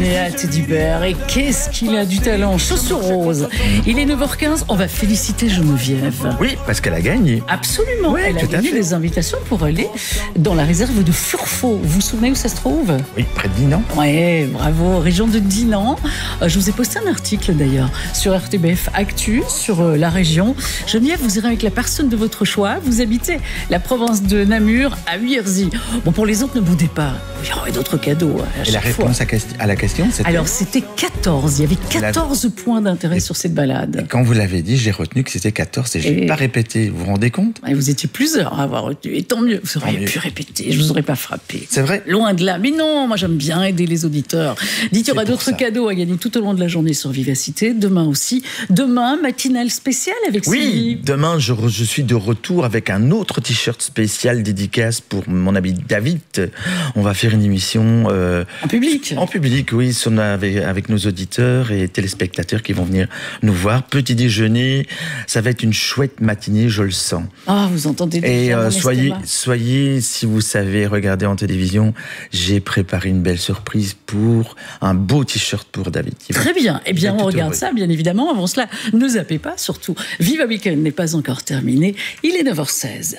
à Teddy Bear. Et qu'est-ce qu'il a du talent, chaussures roses. Il est 9h15, on va féliciter Geneviève. Oui, parce qu'elle a gagné. Absolument, Oui, elle a tout à gagné fait. des invitations pour aller dans la réserve de Furfo. Vous vous souvenez où ça se trouve? Oui, près de Dinan. Ouais, bravo, région de Dinan. Je vous ai posté un article d'ailleurs sur RTBF Actu, sur la région. Geneviève, vous irez avec la personne de votre choix. Vous habitez la province de Namur, à Huirzy. Bon, pour les autres, ne boudez pas. Il y aura d'autres cadeaux à Et la chaque fois. réponse à la question, c'était... Alors, c'était 14. Il y avait 14 points d'intérêt sur cette balade. Quand vous l'avez dit, j'ai retenu que c'était 14 et je n'ai pas répété. Vous vous rendez compte? Et vous étiez plusieurs à avoir retenu. Et tant mieux, vous auriez mieux. pu répéter. Je vous aurais pas frappé. C'est vrai? Loin de là. Mais non, moi j'aime bien aider les auditeurs. Dites, il y aura pour d'autres ça. cadeaux à gagner tout au long de la journée sur Vivacité. Demain aussi. Demain, matinale spéciale avec Oui, Sylvie. demain, je suis de retour avec un autre t-shirt spécial dédicace pour mon ami David. On va faire une émission En public. en public, oui, avec nos auditeurs et téléspectateurs qui vont venir nous voir. Petit déjeuner, ça va être une chouette matinée, je le sens. Ah, vous entendez Et déjà mon soyez, estomac. si vous savez regarder en télévision, j'ai préparé une belle surprise pour un beau t-shirt pour David. Très bien. Eh bien, Il va on être regarde heureux. ça, bien évidemment. Avant cela, ne zappez pas, surtout. Viva Weekend n'est pas encore terminé. Il est 9h16.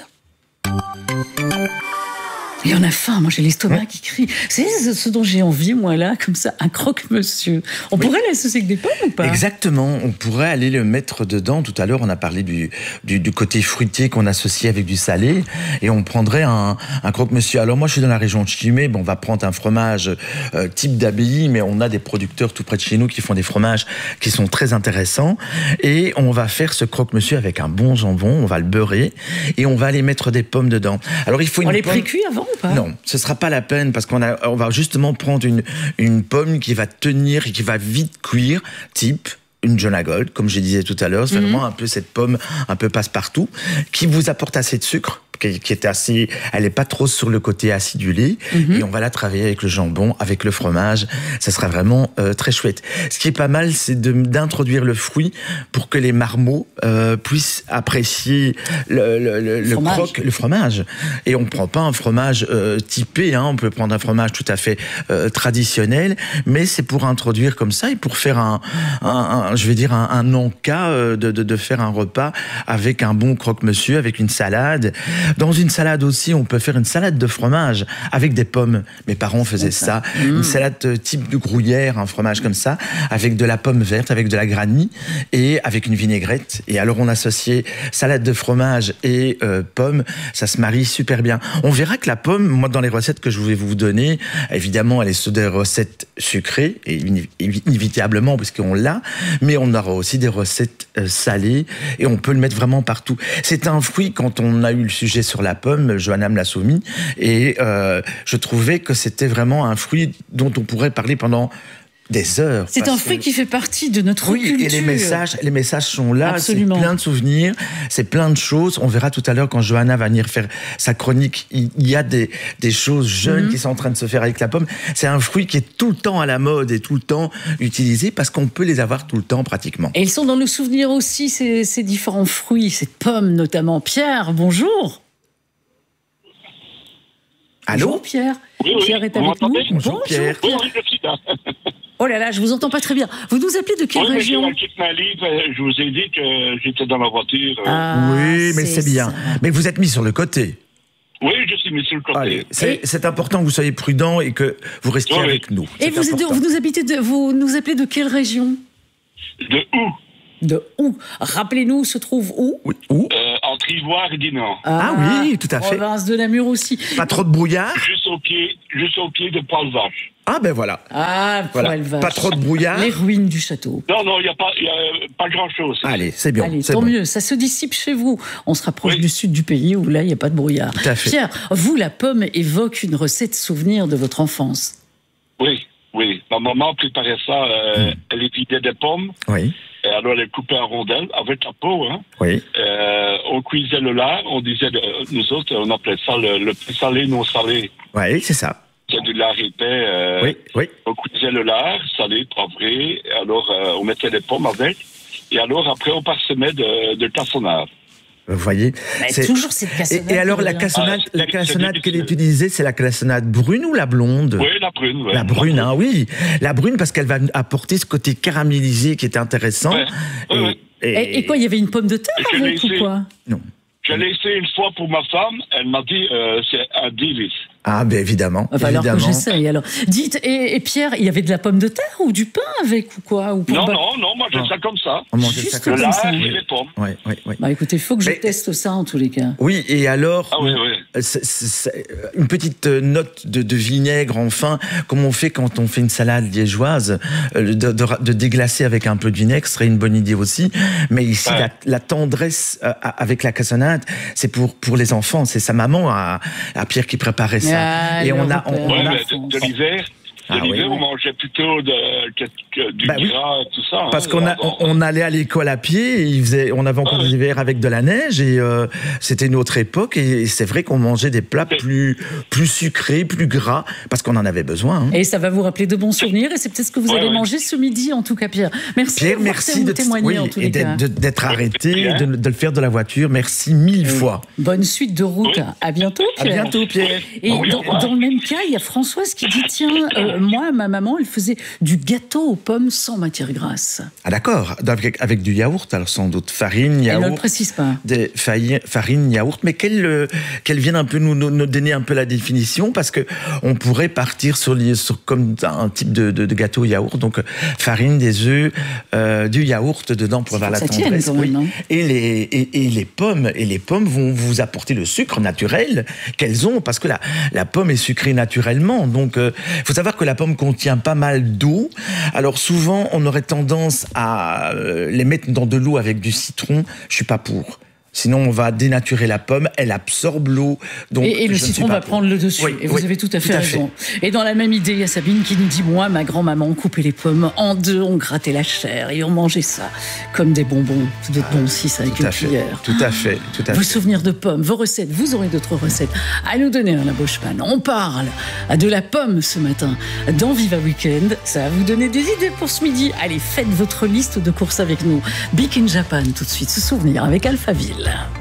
Et on a faim, moi j'ai l'estomac qui crie. C'est ce dont j'ai envie, moi là, comme ça, un croque-monsieur. On pourrait l'associer avec des pommes ou pas? Exactement, on pourrait aller le mettre dedans. Tout à l'heure, on a parlé du côté fruité qu'on associe avec du salé, et on prendrait un croque-monsieur. Alors moi, je suis dans la région de Chimay, bon, on va prendre un fromage type d'abbaye, mais on a des producteurs tout près de chez nous qui font des fromages qui sont très intéressants, et on va faire ce croque-monsieur avec un bon jambon, on va le beurrer, et on va aller mettre des pommes dedans. Alors il faut On une les pomme... précuit avant ou pas? Non, ce sera pas la peine parce on va justement prendre une pomme qui va tenir et qui va vite cuire, type une Jonah Gold, comme je disais tout à l'heure. C'est vraiment un peu cette pomme un peu passe-partout qui vous apporte assez de sucre, qui est assez, elle est pas trop sur le côté acidulé, et on va la travailler avec le jambon, avec le fromage. Ça sera vraiment très chouette. Ce qui est pas mal, c'est d'introduire le fruit pour que les marmots puissent apprécier le fromage. Et on prend pas un fromage typé, hein. On peut prendre un fromage tout à fait traditionnel, mais c'est pour introduire comme ça et pour faire un encas de faire un repas avec un bon croque-monsieur, avec une salade. Dans une salade aussi, on peut faire une salade de fromage avec des pommes. Mes parents faisaient ça. Une salade type de gruyère, un fromage comme ça, avec de la pomme verte, avec de la granny et avec une vinaigrette. Et alors on associait salade de fromage et pommes. Ça se marie super bien. On verra que la pomme, moi dans les recettes que je vais vous donner, évidemment elle est sur des recettes sucrées, et inévitablement puisqu'on l'a, mais on aura aussi des recettes salées et on peut le mettre vraiment partout. C'est un fruit, quand on a eu le sujet sur la pomme, Johanna me l'a soumis, et je trouvais que c'était vraiment un fruit dont on pourrait parler pendant des heures. C'est un fruit qui fait partie de notre culture. Oui, et les messages sont là. Absolument. C'est plein de souvenirs, c'est plein de choses. On verra tout à l'heure quand Johanna va venir faire sa chronique. Il y a des choses jeunes qui sont en train de se faire avec la pomme. C'est un fruit qui est tout le temps à la mode et tout le temps utilisé parce qu'on peut les avoir tout le temps pratiquement. Et ils sont dans nos souvenirs aussi, ces différents fruits, ces pommes notamment. Pierre, bonjour. Allô? Bonjour Pierre. Oui, Pierre est vous avec nous. m'entendez? Bonjour Pierre. Oui, Pierre. oui, je suis là. Oh là là, je vous entends pas très bien. Vous nous appelez de quelle Oui, mais j'ai région? un petit ma livre. Je vous ai dit que j'étais dans la voiture. Ah, Oui, mais c'est bien. ça. Mais vous êtes mis sur le côté. Oui, je suis mis sur le côté. Allez, c'est important que vous soyez prudent et que vous restiez Oui. avec nous. Et C'est important. vous nous appelez de quelle région? De où? De où? Rappelez-nous, se trouve où? Oui. Où? Entre Ivoire et Dinan. Ah oui, tout à fait. Province de Namur aussi. Pas trop de brouillard? Juste au pied de Poil-Vache. Ah ben voilà. Ah, Voilà. Poil-Vache. Pas trop de brouillard. Les ruines du château. Non, il n'y a pas grand-chose. Allez, c'est bien. Allez, c'est tant bon. mieux, ça se dissipe chez vous. On se rapproche Oui. du sud du pays où là, il n'y a pas de brouillard. Tout à fait. Pierre, vous, la pomme évoque une recette souvenir de votre enfance. Oui. Ma maman préparait ça. Elle évidait des pommes. Oui, Et alors, elle les coupait en rondelles avec la peau. Hein. oui. On cuisait le lard. On disait, nous autres, on appelait ça le salé non salé. Oui, c'est ça. C'est du lard épais. Oui. On cuisait le lard, salé, poivré. Alors, on mettait les pommes avec. Et alors, après, on parsemait de cassonade. Vous voyez, c'est toujours cette cassonade. Et alors la cassonade qu'elle utilisait, c'est la cassonade brune ou la blonde? Oui, la brune. Ouais. La brune, hein, oui, la brune parce qu'elle va apporter ce côté caramélisé qui est intéressant. Ouais. Et quoi, il y avait une pomme de terre avec ou quoi? Non. Je l'ai essayé une fois pour ma femme. Elle m'a dit c'est un délice. Ah, ben évidemment. Alors que j'essaye. Alors, dites, et Pierre, il y avait de la pomme de terre ou du pain avec ou quoi ou Non, moi j'ai ça comme ça. On mangeait ça comme ça. ça. Et les pommes. Oui. Bah écoutez, il faut que je teste ça en tous les cas. Oui, et alors, oui. Une petite note de vinaigre, enfin, comme on fait quand on fait une salade liégeoise, de déglacer avec un peu de vinaigre serait une bonne idée aussi. Mais ici, la tendresse avec la cassonade, c'est pour les enfants. C'est sa maman à Pierre qui préparait ça. Et on a de l'hiver. On mangeait plutôt du gras et tout ça. Parce qu'on allait à l'école à pied, on avait encore des hivers avec de la neige, et c'était une autre époque, et c'est vrai qu'on mangeait des plats plus sucrés, plus gras, parce qu'on en avait besoin. Et ça va vous rappeler de bons souvenirs, et c'est peut-être ce que vous allez manger ce midi, en tout cas, Pierre. Merci Pierre, merci de témoigner, en tous les cas. d'être arrêté, de le faire de la voiture. Merci 1000 fois. Bonne suite de route. À bientôt, Pierre. À bientôt, Pierre. Et dans le même cas, il y a Françoise qui dit, tiens, moi, ma maman, elle faisait du gâteau aux pommes sans matière grasse. Ah d'accord, avec du yaourt, alors sans doute farine, yaourt. Elle ne le précise pas. Farine, yaourt, mais qu'elle vienne un peu nous donner un peu la définition, parce que on pourrait partir sur comme un type de gâteau yaourt, donc farine, des œufs, du yaourt dedans pour avoir la tendresse. Quand même, et les pommes vont vous apporter le sucre naturel qu'elles ont, parce que la pomme est sucrée naturellement. Donc, faut savoir que la pomme contient pas mal d'eau. Alors souvent, on aurait tendance à les mettre dans de l'eau avec du citron. Je suis pas pour. Sinon, on va dénaturer la pomme, elle absorbe l'eau. Et le citron va prendre le dessus. Et vous avez tout à fait raison. Et dans la même idée, il y a Sabine qui nous dit, moi, ma grand-maman coupait les pommes en deux, on grattait la chair et on mangeait ça comme des bonbons. Ça doit être bon aussi, ça, avec une cuillère. Tout à fait. Vos souvenirs de pommes, vos recettes, vous aurez d'autres recettes à nous donner, la Boschman. On parle de la pomme ce matin dans Viva Weekend. Ça va vous donner des idées pour ce midi. Allez, faites votre liste de courses avec nous. Big in Japan, tout de suite, se souvenir avec Alphaville.